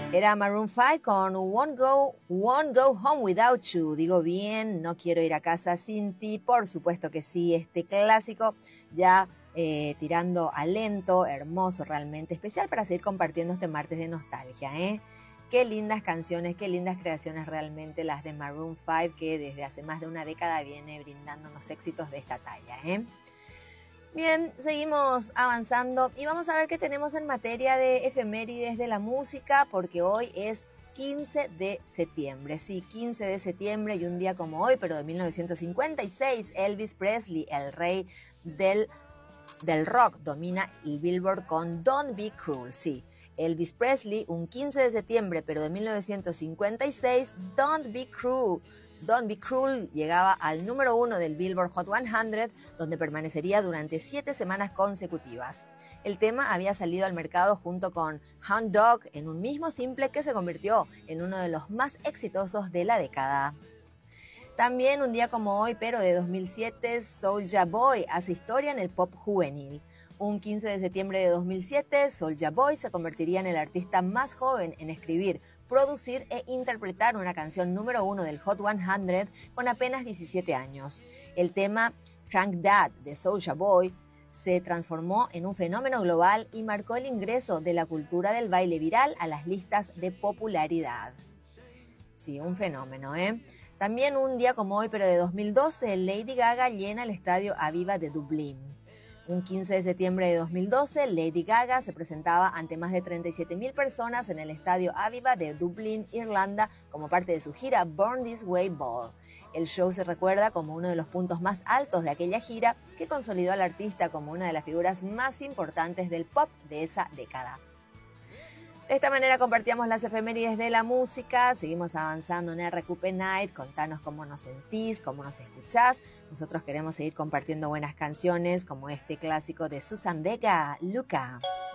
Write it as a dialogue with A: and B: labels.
A: Era Maroon 5 con Won't Go Home Without You. Digo bien, no quiero ir a casa sin ti. Por supuesto que sí, este clásico ya tirando a lento, hermoso realmente, especial para seguir compartiendo este martes de nostalgia, ¿eh? Qué lindas canciones, qué lindas creaciones realmente las de Maroon 5, que desde hace más de una década viene brindándonos éxitos de esta talla, ¿eh? Bien, seguimos avanzando y vamos a ver qué tenemos en materia de efemérides de la música, porque hoy es 15 de septiembre. Sí, 15 de septiembre y un día como hoy, pero de 1956, Elvis Presley, el rey del rock, domina el Billboard con Don't Be Cruel. Sí, Elvis Presley, un 15 de septiembre, pero de 1956, Don't Be Cruel. Don't Be Cruel llegaba al número 1 del Billboard Hot 100, donde permanecería durante 7 semanas consecutivas. El tema había salido al mercado junto con Hound Dog en un mismo simple que se convirtió en uno de los más exitosos de la década. También un día como hoy, pero de 2007, Soulja Boy hace historia en el pop juvenil. Un 15 de septiembre de 2007, Soulja Boy se convertiría en el artista más joven en escribir, producir e interpretar una canción número 1 del Hot 100 con apenas 17 años. El tema Crank That de Soulja Boy se transformó en un fenómeno global y marcó el ingreso de la cultura del baile viral a las listas de popularidad. Sí, un fenómeno, ¿eh? También un día como hoy, pero de 2012, Lady Gaga llena el estadio Aviva de Dublín. Un 15 de septiembre de 2012, Lady Gaga se presentaba ante más de 37.000 personas en el estadio Aviva de Dublín, Irlanda, como parte de su gira Born This Way Ball. El show se recuerda como uno de los puntos más altos de aquella gira, que consolidó al artista como una de las figuras más importantes del pop de esa década. De esta manera compartíamos las efemérides de la música, seguimos avanzando en RQP Night, contanos cómo nos sentís, cómo nos escuchás. Nosotros queremos seguir compartiendo buenas canciones como este clásico de Susan Vega, Luca.